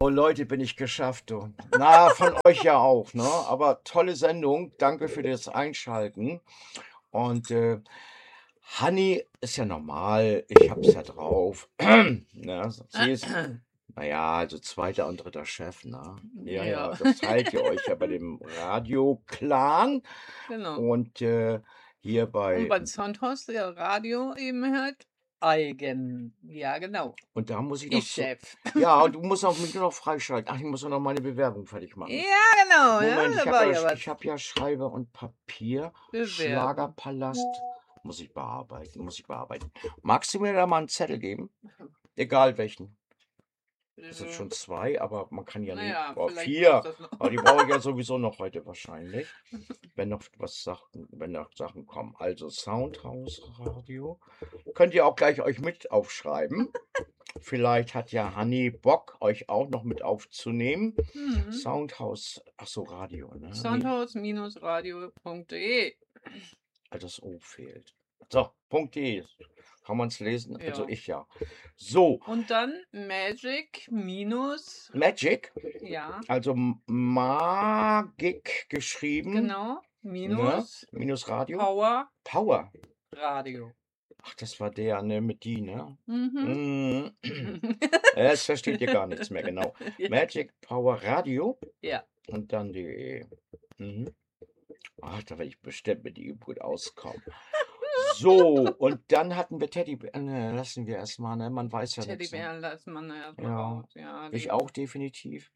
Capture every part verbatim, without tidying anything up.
Oh Leute, bin ich geschafft, du. Na, von euch ja auch, ne? Aber tolle Sendung. Danke für das Einschalten. Und äh, Hanni ist ja normal. Ich hab's ja drauf. Ne? Sie ist, naja, also zweiter und dritter Chef, ne? Ja, ja, Ja. das teilt ihr euch ja bei dem Radio-Clan. Genau. Und äh, hier Und bei, beim Soundhaus, der Radio eben halt eigen. Ja, genau. und da muss ich noch Ich zu, Chef. ja, und du musst auch mich nur noch freischalten. Ach, ich muss auch noch meine Bewerbung fertig machen. Ja, genau. Ja, Moment, ich da habe war ja, ja was. ich hab ja Schreiber und Papier. Bewerbung. Schlagerpalast. Muss ich bearbeiten, muss ich bearbeiten. Magst du mir da mal einen Zettel geben? Egal welchen. Das sind schon zwei, aber man kann ja nicht. Naja, Oh, vielleicht vier. brauchst du das noch. Aber die brauche ich ja sowieso noch heute wahrscheinlich. Wenn noch was Sachen, wenn noch Sachen kommen. Also Soundhaus Radio. Könnt ihr auch gleich euch mit aufschreiben. Vielleicht hat ja Hanni Bock, euch auch noch mit aufzunehmen. Mhm. Soundhaus, ach so, Radio, ne? Soundhaus-radio punkt de. Also das O fehlt. So, .de. Kann man es lesen? Also Ja. ich ja. So, Und dann Magic minus, Magic, ja, also M- Magic geschrieben, genau, ne? minus Minus Radio. Power Power. Radio. Ach, das war der, ne, mit die, ne? Mhm. Mm. Jetzt versteht ihr gar nichts mehr, genau. Ja. Magic Power Radio Ja. und dann die. Mhm. Ach, da werde ich bestimmt mit ihm gut auskommen. So, und dann hatten wir Teddybär. Ne, lassen wir erstmal, ne? Man weiß ja nichts. Ne? Teddybären lassen wir erstmal Ja, raus. Ja, ich die- auch definitiv.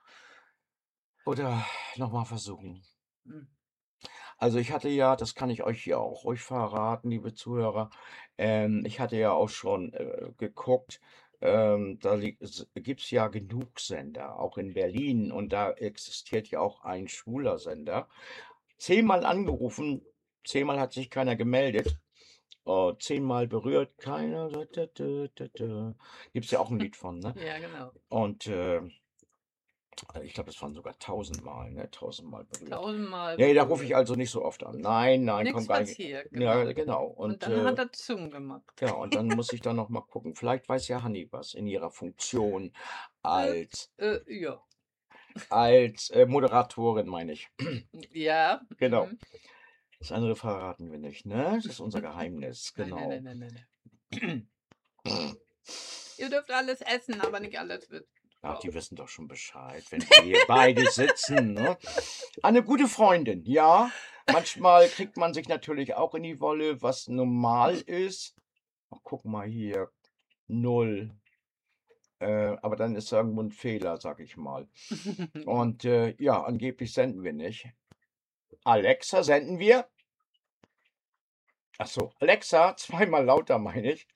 Oder nochmal versuchen. Hm. Also ich hatte ja, das kann ich euch hier auch ruhig verraten, liebe Zuhörer, ähm, ich hatte ja auch schon äh, geguckt, ähm, da gibt es ja genug Sender, auch in Berlin, und da existiert ja auch ein schwuler Sender. Zehnmal angerufen, zehnmal hat sich keiner gemeldet, äh, zehnmal berührt, keiner. Gibt es ja auch ein Lied von, ne? Ja, genau. Und äh, ich glaube, das waren sogar tausendmal, ne? Tausendmal berührt. Tausendmal. Nee, da rufe ich also nicht so oft an. Nein, nein, Nichts kommt gar nicht. passiert. Ja, Genau. genau. Und, Und, dann äh, hat er Zoom gemacht. ja, und dann muss ich dann noch mal gucken. Vielleicht weiß ja Hanni was in ihrer Funktion als, Äh, ja. als äh, Moderatorin, meine ich. Ja. Genau. Mhm. Das andere verraten wir nicht, ne? Das ist unser Geheimnis, Nein, genau. nein, nein, nein, nein, nein. Ihr dürft alles essen, aber nicht alles wird. Ach, die wissen doch schon Bescheid, wenn wir hier beide sitzen, ne? Eine gute Freundin, ja. Manchmal kriegt man sich natürlich auch in die Wolle, was normal ist. Ach, guck mal hier, null. Äh, aber dann ist irgendwo ein Fehler, sag ich mal. Und äh, ja, angeblich senden wir nicht. Alexa, senden wir? Ach so, Alexa, zweimal lauter, meine ich.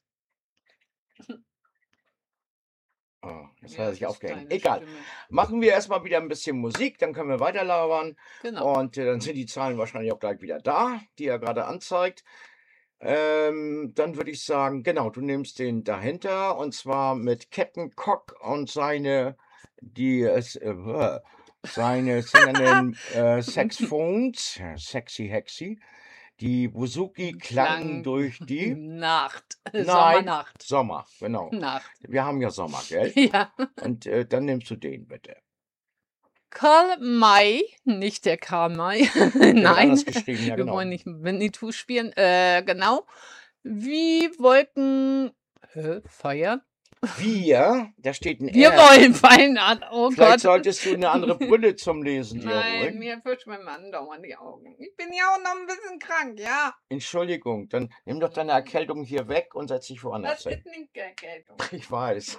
Oh, jetzt Ja, hat er das sich ist aufgehängt. deine Egal. Stimme. Machen wir erstmal wieder ein bisschen Musik, dann können wir weiter labern. Genau. Und äh, dann sind die Zahlen wahrscheinlich auch gleich wieder da, die er gerade anzeigt. Ähm, dann würde ich sagen, genau, du nimmst den dahinter, und zwar mit Captain Cock und seine, die, es, äh, seine singenden äh, Saxophones, äh, sexy hexy, die Buzuki klangen Klang durch die Nacht. Nein, Sommernacht. Sommer, genau. Nacht. Wir haben ja Sommer, gell? Ja. Und äh, dann nimmst du den bitte. Karl May, nicht der Karl May. Der wird Nein, anders geschrieben, ja wir genau. wollen nicht Winnetou spielen. Äh, genau. Wie Wolken Hä? feiern? Wir, da steht ein Wir R. wollen feiern. an- Oh Vielleicht Gott. solltest du eine andere Brille zum Lesen dir Nein, holen. mir fischt mein Mann dauernd die Augen. Ich bin ja auch noch ein bisschen krank, ja. Entschuldigung, dann nimm doch deine Erkältung hier weg und setz dich woanders Das hin. ist nicht Erkältung. Ich weiß.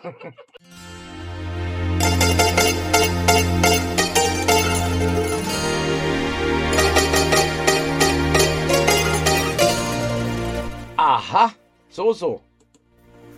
Aha, so, so.